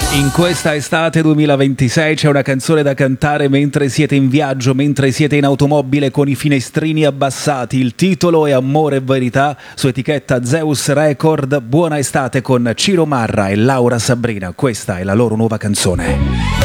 In questa estate 2026 c'è una canzone da cantare mentre siete in viaggio, mentre siete in automobile con i finestrini abbassati. Il titolo è Amore e Verità, su etichetta Zeus Record. Buona estate con Ciro Marra e Laura Sabrina. Questa è la loro nuova canzone.